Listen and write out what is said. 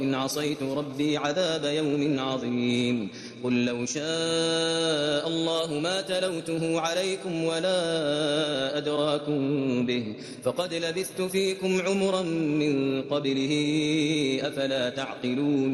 إن عصيت ربي عذاب يوم عظيم قل لو شاء الله ما تلوته عليكم ولا أدراكم به فقد لبثت فيكم عمرا من قبله أفلا تعقلون